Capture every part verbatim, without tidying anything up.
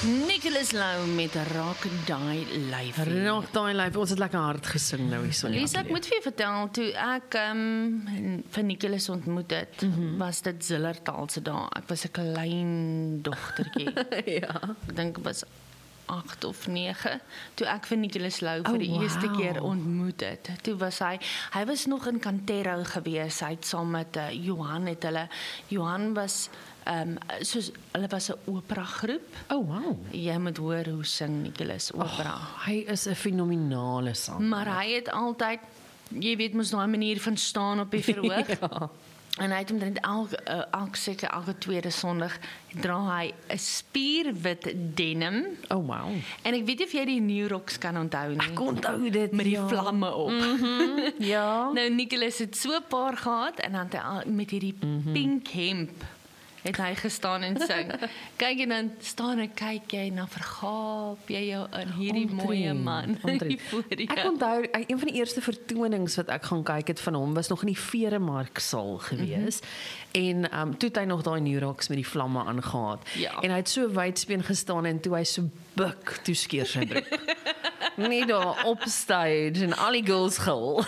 Nicholas Lou met Rock Daai Lyfie. Raak daai lyf, ons het lekker hard gesing nou hier so. Lisa, ek moet vir jou vertel, toe ek um, vir Nicholas ontmoet het, mm -hmm. was dit Zillertal se dae. Ek was 'n klein dogtertjie. Ja. Ek dink ek was agt of nege, toe ek vir Nicholas Lou Oh, vir die wow. eerste keer ontmoet het. Toe was hy, hy was nog in Cantero gewees, hy het saam met uh, Johan het hulle, Johan was, um, soos, hulle was 'n opera groep. Oh, wow. Jy moet hoor hoe sing Nicholas opera. Oh, hy is 'n fenominale sanger. Maar hy het altyd, jy weet mos daai manier van staan op die verhoog. Ja. En hy het omtrent elke, uh, elke seker elke tweede Sondag dra hy 'n spierwit denim. Oh, wow. En ek weet nie of jy die New Rocks kan onthou nie. Ek onthou dit, met die ja. vlamme op. Mm-hmm. Ja. Nou Nicholas het so 'n paar gehad en dan het hy al met hierdie mm-hmm. pink hemp het hy gestaan en sing. Kyk en dan staan en kyk jy en dan vergaap jy jou in hierdie Omtrent, mooie man omtrent. voor jou. Ek onthou, een van die eerste vertonings wat ek gaan kyk het van hom, was nog in die Veremarksaal gewees. Mm-hmm. En um, toe het hy nog daai New Rocks met die vlamme aangehaat. Ja. En hy het so wydspeen gestaan en toe hy so buk, toe skeer sy broek. Nie daar op stage en al die girls gil.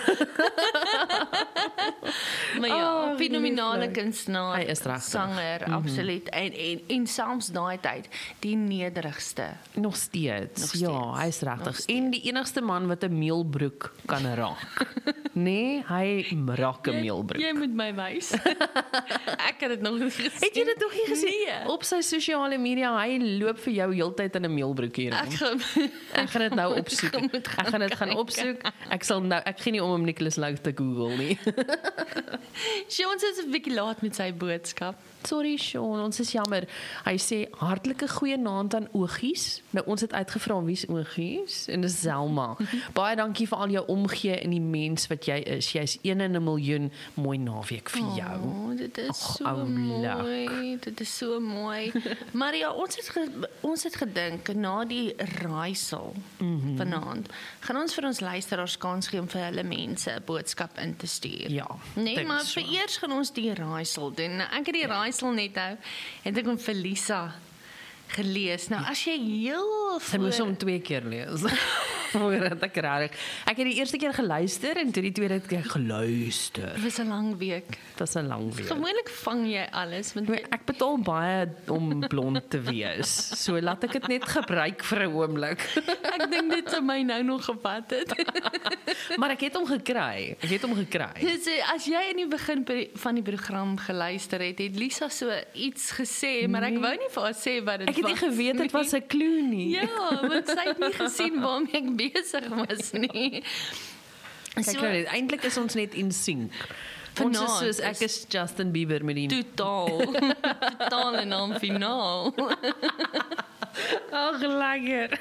Maar ja, Oh, fenominale lieflik. kunstenaar, Hy is regtig. sanger, mm-hmm. absoluut. En, en, en selfs daai tyd, die nederigste. Nog steeds. Nog Ja, steeds. hy is Nog regtig. steeds. En die enigste man wat 'n meelbroek kan raak. Nee, hy raak 'n meelbroek. Jy moet my wys. Ek het dit nog nie gesien. Het jy dit nog nie gesien? Nee. Op sy sosiale media, hy loop vir jou heeltyd in 'n meelbroek hier. Ek gaan, Ek gaan dit nou opsoek. Ek moet gaan Ek gaan dit gaan kyk. opsoek. Ek sal nou ek gee nie om om Nicholas Lou te Google nie. Sean is 'n bietjie laat met sy boodskap. Sorry Sean, ons is jammer. Hy sê hartlike goeie naand aan Oogies. Nou ons het uitgevra wie's Oogies en dis Zelma. Baie dankie vir al jou omgee en die mens wat jy is. Jy's een in 'n miljoen. Mooi naweek vir jou. Oh, dit is Ag, so oulik. mooi. Dit is so mooi. Maar ja, ons het ge, ons het gedink na die raaisel mm-hmm. vanaand, gaan ons vir ons luisteraars kans gee om vir hulle mense 'n boodskap in te stuur. Ja, Nee, dink maar so. vir eers gaan ons die raaisel doen. Nou, ek het die raaisel net nou het ek hom vir Lisa gelees. Nou as jy heel Sy moes hom twee keer lees. Voordat ek rarig. Ek het die eerste keer geluister en toe die tweede keer geluister. Dit was 'n lang week. Dit was 'n lang week. Gewoonlik vang jy alles want Ek betaal baie om blond te wees. So laat ek dit net gebruik vir 'n oomblik. ek dink dit sou my nou nog gevat het. Maar ek het hom gekry. Ek het hom gekry. Dus, as jy in die begin van die program geluister het, het Lisa so iets gesê, maar ek Nee. wou nie vir haar sê wat dit Ek het nie was geweet dit was 'n klou nie. Ja, want sy het nie gesien waarmee ek besig was nie. Kyk nou net, eintlik is ons net in sync. Ons is Vanaand soos ek is Justin Bieber met die totaal, totaal en dan finaal. Ag, lekker.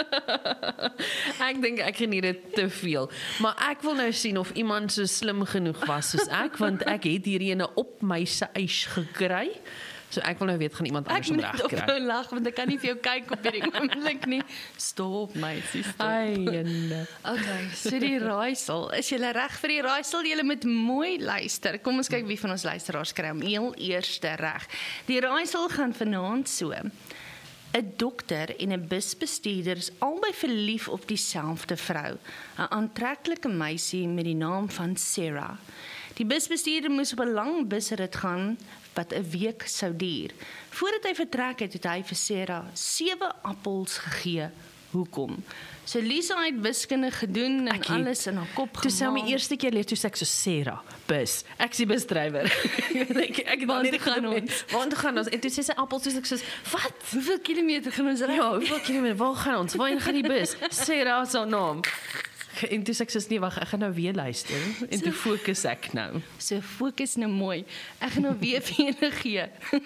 Ek dink ek geniet dit te veel. Maar ek wil nou sien of iemand so slim genoeg was soos ek, want ek het hierdie ene op my se ys gekry. So ek wil nou weet, gaan iemand Ek anders hom moet net op regkry. jou lag, want ek kan nie vir jou kyk op hierdie oomblik nie. Stop, meisie, stop. Einde. Okay, so die raaisel. Is julle reg vir die raaisel? Julle moet mooi luister. Kom ons kyk wie van ons luisteraars kry hom heel eerste reg. Die raaisel gaan vanaand so. 'n Dokter en 'n busbestuurder is albei verlief op dieselfde vrou, 'n aantreklike meisie met die naam van Sarah. Die busbestuurder moes op 'n lang busrit gaan wat 'n week sou duur. Voordat hy vertrek het, het hy vir Sarah sewe appels gegee. Hoekom? So Lisa het wiskunde gedoen en Ek het- alles in haar kop Toe sy my gemaak. eerste keer leer, toe sê ek so, Sarah, bus. Ek is die busdrywer. ek ek het Waar net toe gaan gedoen. ons? Waar toe gaan ons? En toe sê sy appels, toe sê ek so, wat? Hoeveel kilometer gaan ons ry? Ja, hoeveel kilometer, waar gaan ons? Waarheen gaan die bus? Sarah is haar naam. En toe sê ek so, nee, wag, ek gaan nou weer luister. En toe fokus ek nou. So fokus nou mooi. Ek gaan nou weer vir julle gee.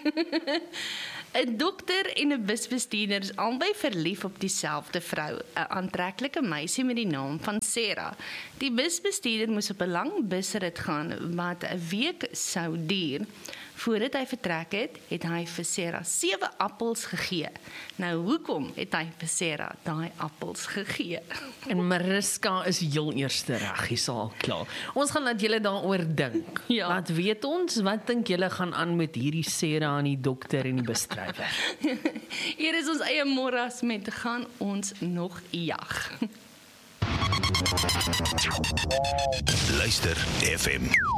'n Dokter en 'n busbestuurder is albei verlief op dieselfde vrou, 'n aantreklike meisie met die naam van Sarah. Die busbestuurder moes op 'n lang busrit gaan wat 'n week sou duur. Voordat hy vertrek het, het hy vir Sarah sewe appels gegee. Nou, hoekom het hy vir Sarah daai appels gegee? En Mariska is heel eerste reg, is al klaar. Ons gaan laat julle daaroor dink. Ja. Laat weet ons, wat dink julle gaan aan met hierdie Sarah en die dokter en die bestrywer? Hier is ons eie morras met gaan ons nog jag. Luister F M.